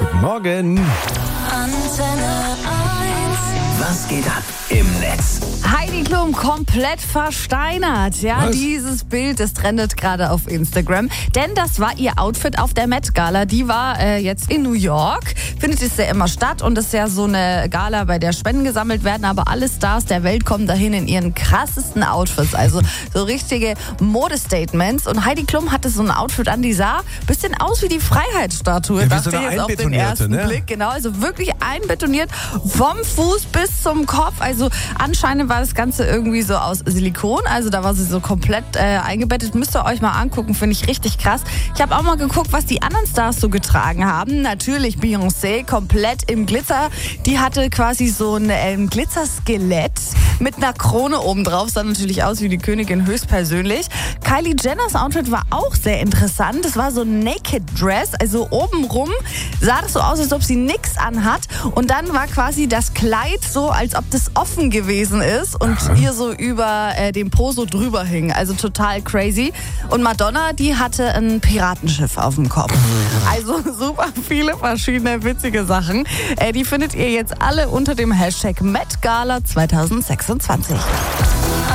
Guten Morgen. Antenne 1. Was geht ab im Netz? Heidi Klum komplett versteinert. Ja, Was? dieses Bild, das trendet gerade auf Instagram. Denn das war ihr Outfit auf der Met Gala. Die war jetzt in New York. Findet es ja immer statt und ist ja so eine Gala, bei der Spenden gesammelt werden. Aber alle Stars der Welt kommen dahin in ihren krassesten Outfits. Also so richtige Modestatements. Und Heidi Klum hatte so ein Outfit an, die sah ein bisschen aus wie die Freiheitsstatue. Ja, wie dachte so eine ich jetzt auf den einbetonierte, ersten ne? Blick. Genau, also wirklich einbetoniert vom Fuß bis zum Kopf. Also anscheinend war das Ganze irgendwie so aus Silikon. Also da war sie so komplett eingebettet. Müsst ihr euch mal angucken, finde ich richtig krass. Ich habe auch mal geguckt, was die anderen Stars so getragen haben. Natürlich Beyoncé, komplett im Glitzer. Die hatte quasi so ein Glitzerskelett mit einer Krone oben drauf. Sah natürlich aus wie die Königin höchstpersönlich. Kylie Jenners Outfit war auch sehr interessant. Das war so ein Naked Dress. Also obenrum sah das so aus, als ob sie nichts anhat. Und dann war quasi das Kleid so, als ob das offen gewesen ist und ihr so über dem Po so drüber hing. Also total crazy. Und Madonna, die hatte ein Piratenschiff auf dem Kopf. Also super viele verschiedene witzige Sachen. Die findet ihr jetzt alle unter dem Hashtag Met Gala 2026.